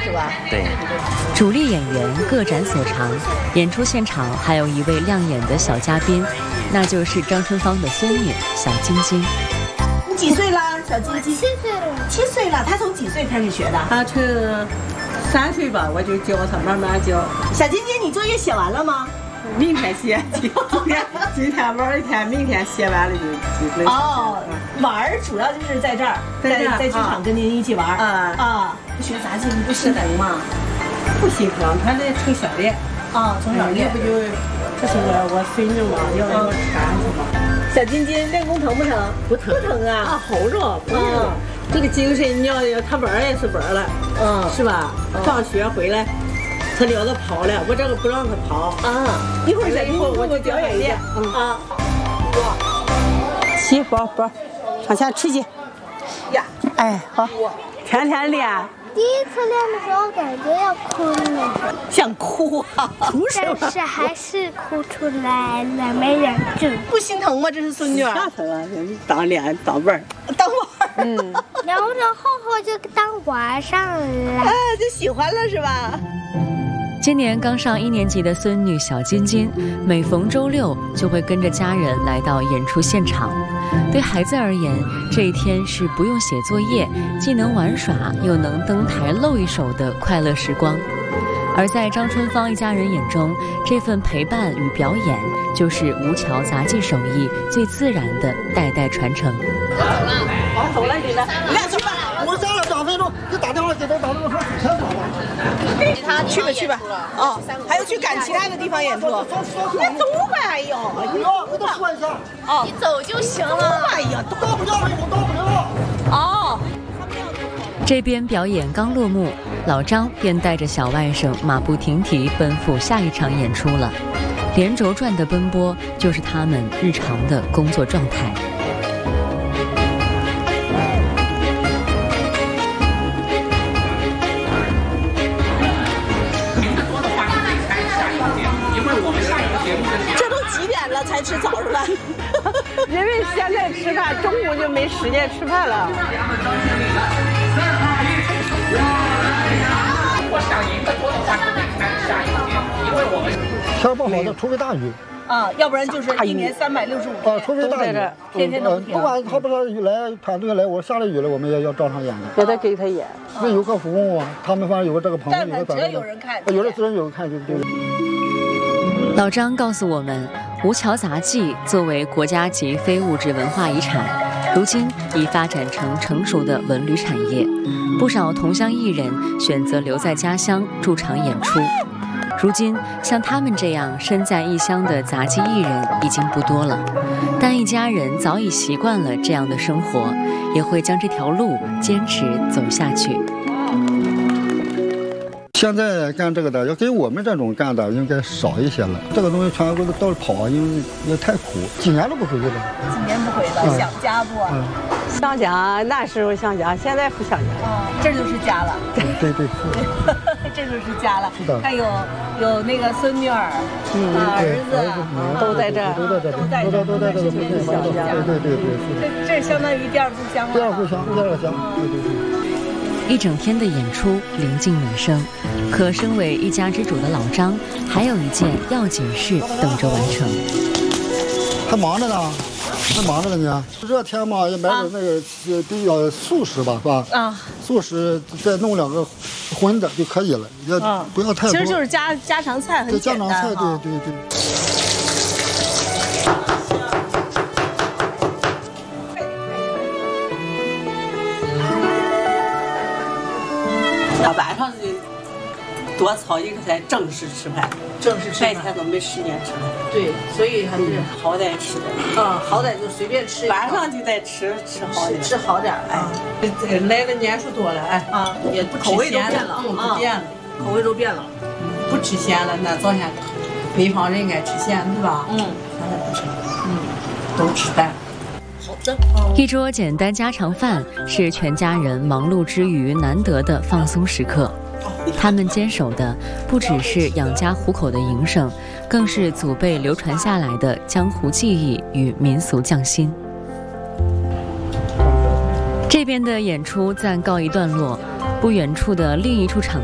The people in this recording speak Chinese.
是吧？ 对， 主力演员各展所长，演出现场还有一位亮眼的小嘉宾，那就是张春芳的孙女小晶晶。 你几岁了，小晶晶？ 7岁了。 7岁了，她从几岁开始学的？ 她从3岁吧，我就教她，慢慢教。 小晶晶，你作业写完了吗？ 明天写，今天玩一天，明天写完了就能。 哦，玩主要就是在这儿，在剧场跟您一起玩。学杂技你不心疼吗？ 不心疼，他那从小练。 从小练。 不就这是我孙女嘛，要让我传去嘛。 小晶晶练功疼不疼？不疼啊， 好着。这个精神，你要他玩也是玩了，是吧？放学回来。他撩着跑了，我这个不让他跑一会儿小晶晶我就表演练起宝，上前吃去呀！ 哎，好，天天练。 第一次练的时候感觉要哭了， 想哭啊，哭什么？ 但是还是哭出来了，没忍住。 不心疼吗？这是孙女。 吓他了，当练当玩然后就当玩上了， 就喜欢了是吧？ 今年刚上1年级的孙女小晶晶，每逢周六就会跟着家人来到演出现场。对孩子而言，这一天是不用写作业，既能玩耍又能登台露一手的快乐时光。而在张春芳一家人眼中，这份陪伴与表演就是吴桥杂技手艺最自然的代代传承。 走了你了，你俩去吧。 我下了2分钟，你打电话给他打电话说全跑了。 去吧。还要去赶其他的地方演出。那走吧，哎呦， 跟他说一下。 你走就行了。哎呀， 到不了，我到不了。 这边表演刚落幕，老张便带着小外甥马不停蹄奔赴下一场演出了。连轴转的奔波就是他们日常的工作状态。 这都几点了才吃早饭？ 因为现在吃饭，中午就没时间吃饭了。 天不好的，除非大雨。 要不然就是1年365天。 除非大雨， 天天都不管他不是雨来，团队来，我下了雨了，我们也要照常演的。 也得给他演。 为游客服务啊，他们反正有个这个朋友， 但凡只要有人看， 有的自然有人看就对。 老张告诉我们，吴桥杂技作为国家级非物质文化遗产，如今已发展成成熟的文旅产业。不少同乡艺人选择留在家乡驻场演出。如今，像他们这样身在异乡的杂技艺人已经不多了，但一家人早已习惯了这样的生活，也会将这条路坚持走下去。 现在干这个的，要跟我们这种干的应该少一些了。这个东西全国都跑，因为也太苦，几年都不回去了。 几年不回了，想家不？ 想家，那时候想家，现在不想家。 这就是家了。 对。 这就是家了。 是的。 还有那个孙女儿，儿子都在这儿， 都在这个对。 这相当于第二故乡了。 第二个乡。对。 一整天的演出宁静美声，可身为一家之主的老张，还有一件要紧事等着完成。 还忙着呢，热天嘛，也买点那个比较素食吧，是吧？素食再弄2个荤的就可以了，也不要太多。 其实就是家常菜，很简单。家常菜， 对。 晚上就多炒一个菜，正式吃饭。白天都没时间吃饭。 对，所以还是好歹吃点。 好歹就随便吃。 晚上就得吃好点。 吃好点， 来的年数多了， 也口味都变了，口味都变了。 不吃咸了，那早先北方人应该吃咸，对吧？现在不吃，都吃淡。 一桌简单家常饭是全家人忙碌之余难得的放松时刻。他们坚守的不只是养家糊口的营生，更是祖辈流传下来的江湖技艺与民俗匠心。这边的演出暂告一段落，不远处的另一处场